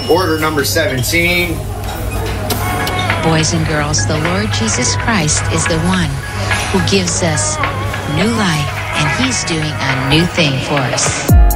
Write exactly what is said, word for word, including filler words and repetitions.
Order number seventeen. Boys and girls, the Lord Jesus Christ is the one who gives us new life, and he's doing a new thing for us.